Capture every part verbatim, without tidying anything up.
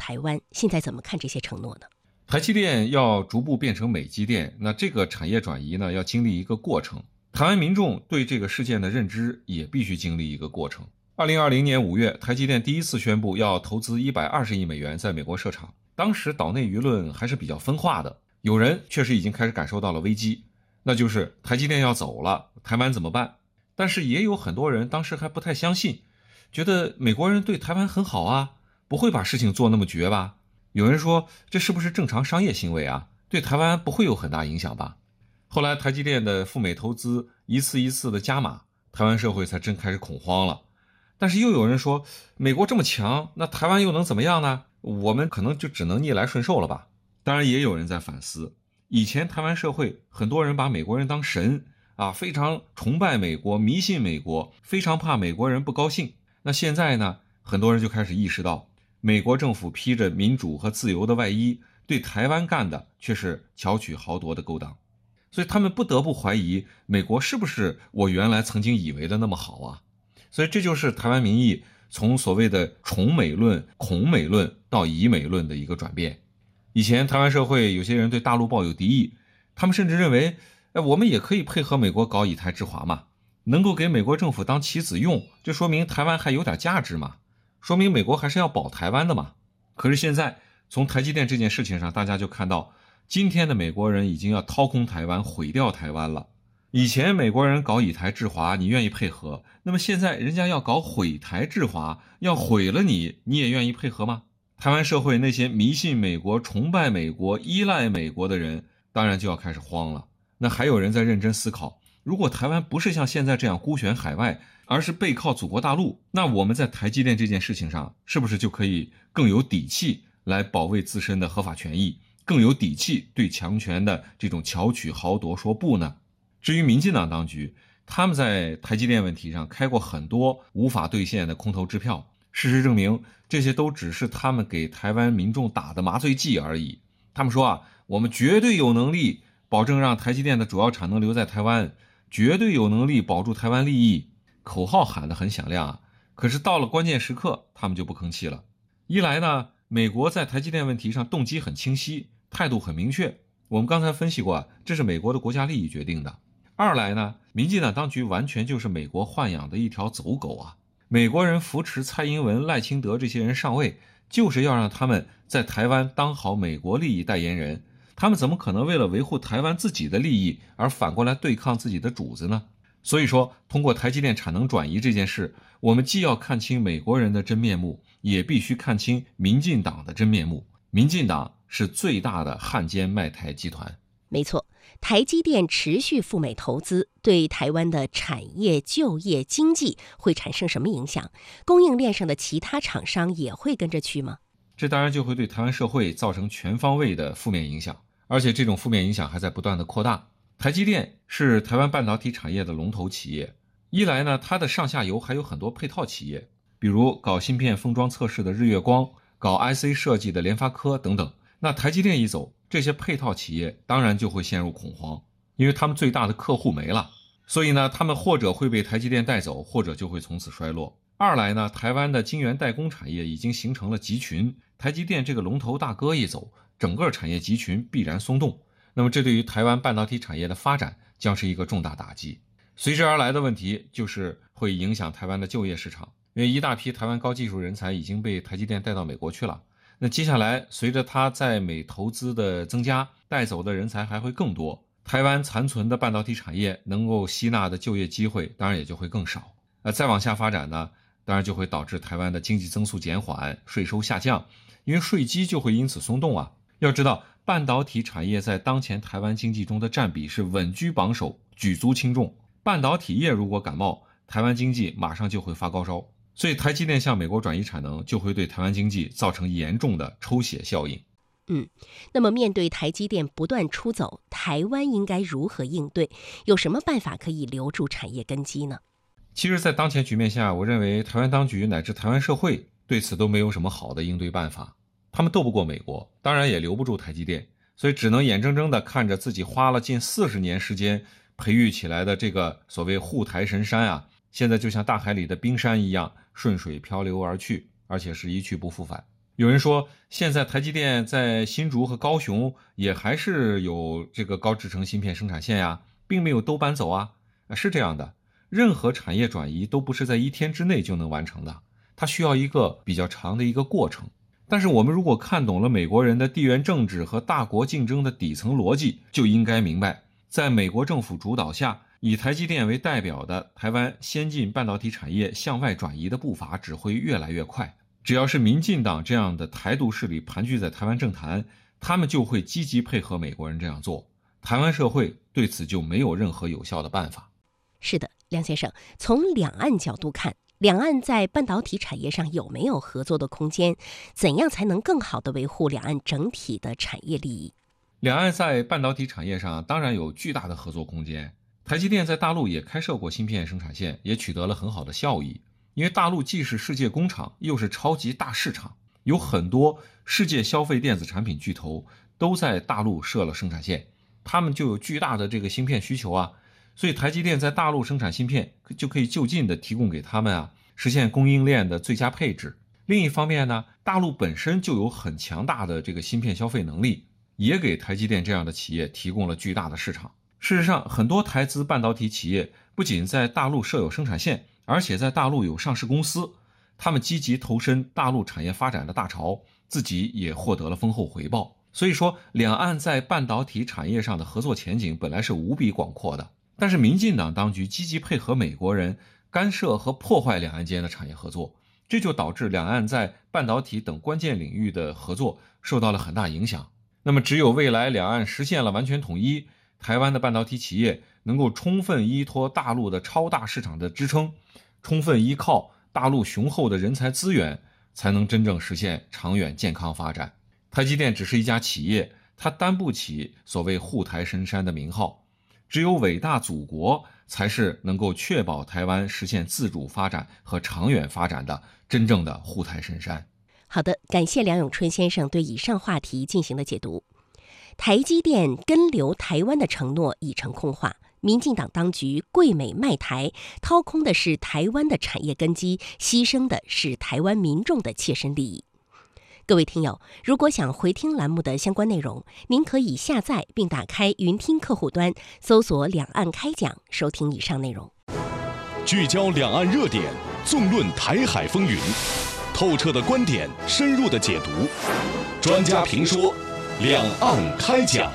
台湾，现在怎么看这些承诺呢？ 台积电要逐步变成美积电，那这个产业转移呢，要经历一个过程。台湾民众对这个事件的认知也必须经历一个过程。二零二零年五月，台积电第一次宣布要投资一百二十亿美元在美国设厂，当时岛内舆论还是比较分化的，有人确实已经开始感受到了危机，那就是台积电要走了，台湾怎么办？但是也有很多人当时还不太相信，觉得美国人对台湾很好啊，不会把事情做那么绝吧？有人说这是不是正常商业行为啊？对台湾不会有很大影响吧？后来台积电的赴美投资一次一次的加码，台湾社会才真开始恐慌了。但是又有人说，美国这么强，那台湾又能怎么样呢？我们可能就只能逆来顺受了吧。当然也有人在反思，以前台湾社会很多人把美国人当神啊，非常崇拜美国，迷信美国，非常怕美国人不高兴。那现在呢，很多人就开始意识到，美国政府披着民主和自由的外衣，对台湾干的却是巧取豪夺的勾当。所以他们不得不怀疑，美国是不是我原来曾经以为的那么好啊？所以这就是台湾民意从所谓的崇美论、恐美论到以美论的一个转变。以前台湾社会有些人对大陆抱有敌意，他们甚至认为，哎，我们也可以配合美国搞以台制华嘛，能够给美国政府当棋子用，这说明台湾还有点价值嘛，说明美国还是要保台湾的嘛。可是现在从台积电这件事情上，大家就看到，今天的美国人已经要掏空台湾，毁掉台湾了。以前美国人搞以台制华，你愿意配合，那么现在人家要搞毁台制华，要毁了你，你也愿意配合吗？台湾社会那些迷信美国、崇拜美国、依赖美国的人，当然就要开始慌了。那还有人在认真思考，如果台湾不是像现在这样孤悬海外，而是背靠祖国大陆，那我们在台积电这件事情上，是不是就可以更有底气来保卫自身的合法权益，更有底气对强权的这种巧取豪夺说不呢？至于民进党当局，他们在台积电问题上开过很多无法兑现的空头支票，事实证明，这些都只是他们给台湾民众打的麻醉剂而已。他们说啊，我们绝对有能力保证让台积电的主要产能留在台湾，绝对有能力保住台湾利益，口号喊得很响亮啊，可是到了关键时刻，他们就不吭气了。一来呢，美国在台积电问题上动机很清晰，态度很明确，我们刚才分析过啊，这是美国的国家利益决定的。二来呢，民进党当局完全就是美国豢养的一条走狗啊！美国人扶持蔡英文、赖清德这些人上位，就是要让他们在台湾当好美国利益代言人。他们怎么可能为了维护台湾自己的利益，而反过来对抗自己的主子呢？所以说，通过台积电产能转移这件事，我们既要看清美国人的真面目，也必须看清民进党的真面目。民进党是最大的汉奸卖台集团。 没错，台积电持续赴美投资，对台湾的产业、就业、经济会产生什么影响？供应链上的其他厂商也会跟着去吗？ 这当然就会对台湾社会造成全方位的负面影响，而且这种负面影响还在不断的扩大。台积电是台湾半导体产业的龙头企业，一来呢，它的上下游还有很多配套企业，比如搞芯片封装测试的日月光，搞 I C 设计的联发科等等。那台积电一走，这些配套企业当然就会陷入恐慌，因为他们最大的客户没了，所以呢，他们或者会被台积电带走，或者就会从此衰落。二来呢，台湾的晶圆代工产业已经形成了集群，台积电这个龙头大哥一走，整个产业集群必然松动，那么这对于台湾半导体产业的发展将是一个重大打击。随之而来的问题就是会影响台湾的就业市场，因为一大批台湾高技术人才已经被台积电带到美国去了。那接下来随着它在美投资的增加，带走的人才还会更多，台湾残存的半导体产业能够吸纳的就业机会当然也就会更少。呃，再往下发展呢，当然就会导致台湾的经济增速减缓，税收下降，因为税基就会因此松动啊。要知道，半导体产业在当前台湾经济中的占比是稳居榜首，举足轻重。半导体业如果感冒，台湾经济马上就会发高烧。所以台积电向美国转移产能，就会对台湾经济造成严重的抽血效应。 嗯，那么面对台积电不断出走，台湾应该如何应对？有什么办法可以留住产业根基呢？ 其实在当前局面下，我认为台湾当局乃至台湾社会对此都没有什么好的应对办法。他们斗不过美国，当然也留不住台积电，所以只能眼睁睁地看着自己花了近四十年时间培育起来的这个所谓护台神山啊，现在就像大海里的冰山一样顺水漂流而去，而且是一去不复返。 有人说，现在台积电在新竹和高雄也还是有这个高制程芯片生产线呀，并没有都搬走啊。是这样的，任何产业转移都不是在一天之内就能完成的，它需要一个比较长的一个过程。但是我们如果看懂了美国人的地缘政治和大国竞争的底层逻辑，就应该明白，在美国政府主导下，以台积电为代表的台湾先进半导体产业向外转移的步伐只会越来越快。只要是民进党这样的台独势力盘踞在台湾政坛，他们就会积极配合美国人这样做，台湾社会对此就没有任何有效的办法。 是的，梁先生，从两岸角度看，两岸在半导体产业上有没有合作的空间？怎样才能更好地维护两岸整体的产业利益？ 两岸在半导体产业上当然有巨大的合作空间。台积电在大陆也开设过芯片生产线，也取得了很好的效益。因为大陆既是世界工厂，又是超级大市场，有很多世界消费电子产品巨头都在大陆设了生产线，他们就有巨大的这个芯片需求啊。所以台积电在大陆生产芯片就可以就近的提供给他们啊，实现供应链的最佳配置。另一方面呢，大陆本身就有很强大的这个芯片消费能力，也给台积电这样的企业提供了巨大的市场。事实上，很多台资半导体企业不仅在大陆设有生产线，而且在大陆有上市公司，他们积极投身大陆产业发展的大潮，自己也获得了丰厚回报。所以说，两岸在半导体产业上的合作前景本来是无比广阔的。但是民进党当局积极配合美国人，干涉和破坏两岸间的产业合作，这就导致两岸在半导体等关键领域的合作受到了很大影响。那么只有未来两岸实现了完全统一，台湾的半导体企业能够充分依托大陆的超大市场的支撑，充分依靠大陆雄厚的人才资源，才能真正实现长远健康发展。台积电只是一家企业，它担不起所谓护台深山的名号，只有伟大祖国才是能够确保台湾实现自主发展和长远发展的真正的护台深山。 好的，感谢梁永春先生对以上话题进行的解读。台积电跟留台湾的承诺已成空话，民进党当局跪美卖台，掏空的是台湾的产业根基，牺牲的是台湾民众的切身利益。各位听友，如果想回听栏目的相关内容，您可以下载并打开云听客户端，搜索两岸开讲，收听以上内容。 聚焦两岸热点，纵论台海风云，透彻的观点，深入的解读，专家评说，两岸开讲。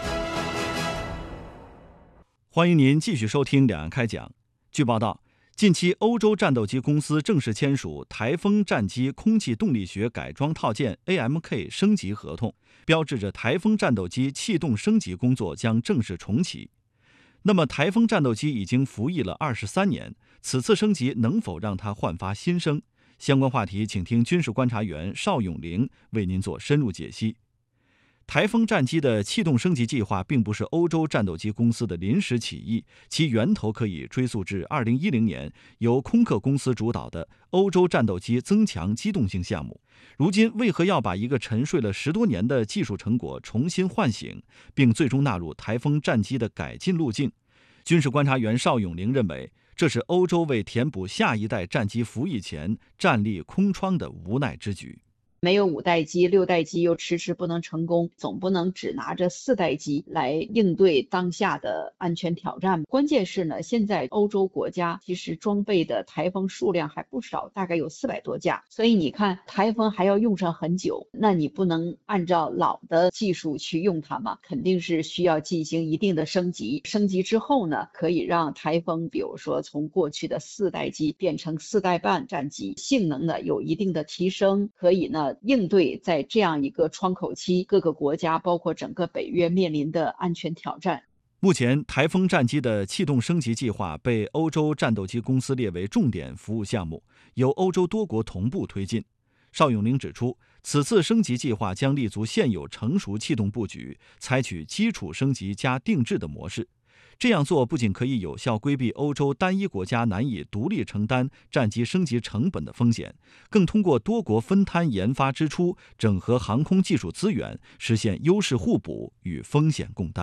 欢迎您继续收听两岸开讲。据报道，近期欧洲战斗机公司正式签署台风战机空气动力学改装套件 A M K 升级合同，标志着台风战斗机气动升级工作将正式重启。那么台风战斗机已经服役了二十三年，此次升级能否让它焕发新生？相关话题请听军事观察员邵永龄为您做深入解析。台风战机的气动升级计划并不是欧洲战斗机公司的临时起意，其源头可以追溯至二零一零年由空客公司主导的欧洲战斗机增强机动性项目。如今为何要把一个沉睡了十多年的技术成果重新唤醒，并最终纳入台风战机的改进路径？军事观察员邵永龄认为，这是欧洲为填补下一代战机服役前战力空窗的无奈之举。 没有五代机，六代机又迟迟不能成功，总不能只拿着四代机来应对当下的安全挑战。关键是呢，现在欧洲国家其实装备的台风数量还不少，大概有四百多架。所以你看，台风还要用上很久，那你不能按照老的技术去用它嘛，肯定是需要进行一定的升级。升级之后呢，可以让台风，比如说从过去的四代机变成四代半战机，性能呢有一定的提升，可以呢应对在这样一个窗口期各个国家包括整个北约面临的安全挑战。 目前台风战机的气动升级计划被欧洲战斗机公司列为重点服务项目，由欧洲多国同步推进。邵永龄指出，此次升级计划将立足现有成熟气动布局，采取基础升级加定制的模式。这样做不仅可以有效规避欧洲单一国家难以独立承担战机升级成本的风险，更通过多国分摊研发支出，整合航空技术资源，实现优势互补与风险共担。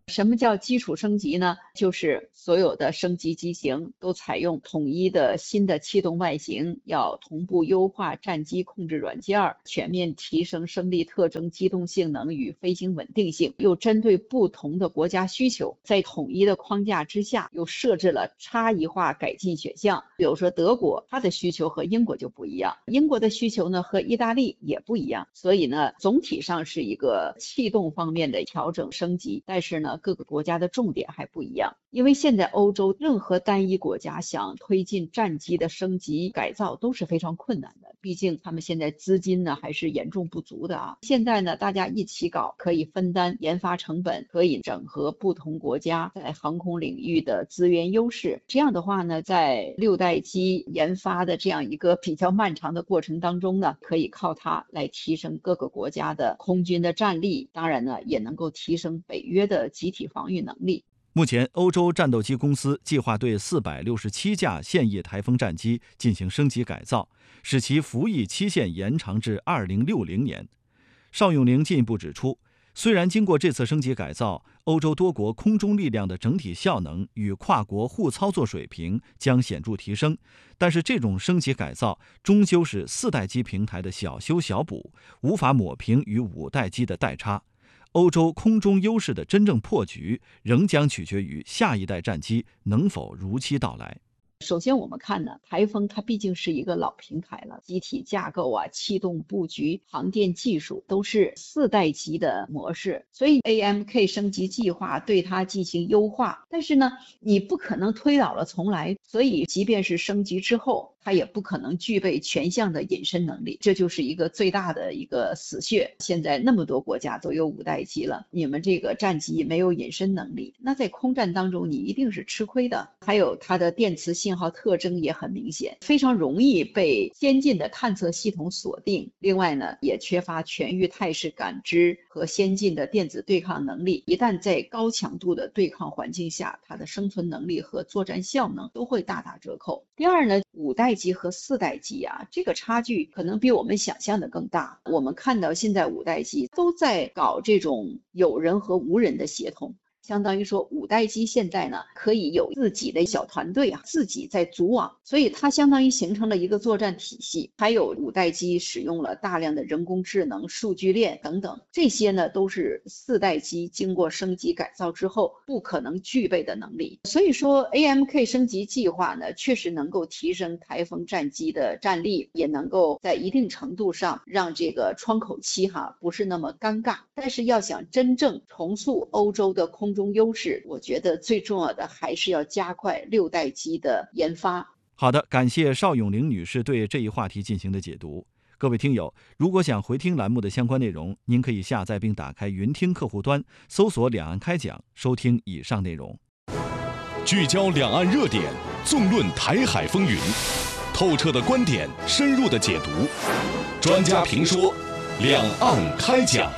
什么叫基础升级呢？就是所有的升级机型都采用统一的新的气动外形，要同步优化战机控制软件，全面提升升力特征、机动性能与飞行稳定性，又针对不同的国家需求，在统一的框架之下，又设置了差异化改进选项。比如说德国，它的需求和英国就不一样，英国的需求呢和意大利也不一样，所以呢，总体上是一个气动方面的调整升级，但是呢，各个国家的重点还不一样。因为现在欧洲任何单一国家想推进战机的升级改造都是非常困难的，毕竟他们现在资金呢还是严重不足的啊。现在呢，大家一起搞，可以分担研发成本，可以整合不同国家在航空领域的资源优势。这样的话呢，在六代机研发的这样一个比较漫长的过程当中呢，可以靠它来提升各个国家的空军的战力，当然呢，也能够提升北约的集体防御能力。 目前，欧洲战斗机公司计划对四百六十七架现役台风战机进行升级改造，使其服役期限延长至二零六零年。邵永龄进一步指出，虽然经过这次升级改造，欧洲多国空中力量的整体效能与跨国互操作水平将显著提升，但是这种升级改造终究是四代机平台的小修小补，无法抹平与五代机的代差。欧洲空中优势的真正破局，仍将取决于下一代战机能否如期到来。 首先我们看呢，台风它毕竟是一个老平台了，机体架构啊、气动布局、航电技术都是四代机的模式，所以 A M K 升级计划对它进行优化，但是呢，你不可能推倒了重来，所以即便是升级之后，它也不可能具备全项的隐身能力，这就是一个最大的一个死穴。现在那么多国家都有五代机了，你们这个战机没有隐身能力，那在空战当中你一定是吃亏的。还有它的电磁信号特征也很明显，非常容易被先进的探测系统锁定。另外呢，也缺乏全域态势感知和先进的电子对抗能力，一旦在高强度的对抗环境下，它的生存能力和作战效能都会大打折扣。第二呢，五代机和四代机啊，这个差距可能比我们想象的更大。我们看到现在五代机都在搞这种有人和无人的协同，相当于说五代机现在呢可以有自己的小团队啊，自己在组网，所以它相当于形成了一个作战体系。还有五代机使用了大量的人工智能、数据链等等，这些呢都是四代机经过升级改造之后不可能具备的能力。所以说 A M K 升级计划呢，确实能够提升台风战机的战力，也能够在一定程度上让这个窗口期哈不是那么尴尬。但是要想真正重塑欧洲的空中优势，我觉得最重要的还是要加快六代机的研发。 好的，感谢邵永龄女士对这一话题进行的解读。各位听友，如果想回听栏目的相关内容，您可以下载并打开云听客户端，搜索两岸开讲，收听以上内容。 聚焦两岸热点，纵论台海风云，透彻的观点，深入的解读，专家评说，两岸开讲。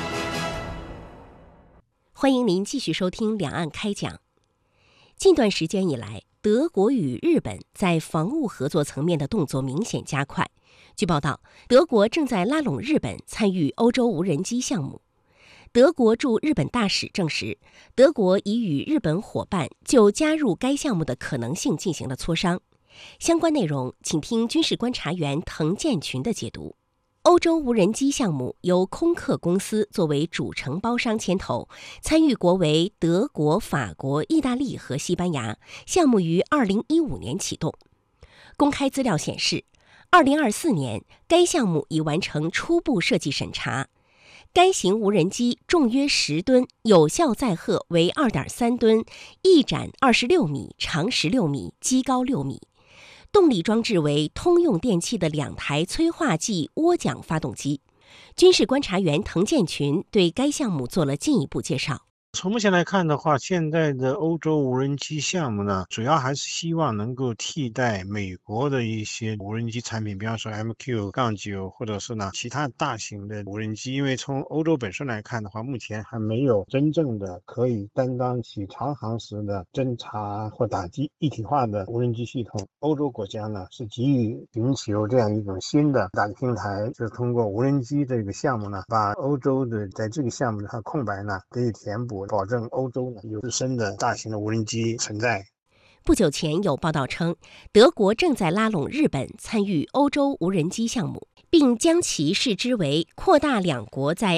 欢迎您继续收听两岸开讲。近段时间以来，德国与日本在防务合作层面的动作明显加快。据报道，德国正在拉拢日本参与欧洲无人机项目。德国驻日本大使证实，德国已与日本伙伴就加入该项目的可能性进行了磋商。相关内容，请听军事观察员滕建群的解读。欧洲无人机项目由空客公司作为主承包商牵头，参与国为德国、法国、意大利和西班牙。项目于二零一五年启动。公开资料显示，二零二四年该项目已完成初步设计审查。该型无人机重约十吨，有效载荷为二点三吨，翼展二十六米，长十六米，机高六米。动力装置为通用电气的两台催化剂涡桨发动机。军事观察员滕建群对该项目做了进一步介绍。 从目前来看的话，现在的欧洲无人机项目呢，主要还是希望能够替代美国的一些无人机产品，比方说 M Q 九 或者是呢其他大型的无人机。因为从欧洲本身来看的话，目前还没有真正的可以担当起长航时的侦察或打击一体化的无人机系统。欧洲国家呢是急于寻求这样一种新的打击平台，就是通过无人机这个项目呢，把欧洲的在这个项目的空白呢得以填补。 度，保证欧洲呢有自身的大型的无人机存在。 不久前有报道称，德国正在拉拢日本参与欧洲无人机项目，并将其视之为扩大两国在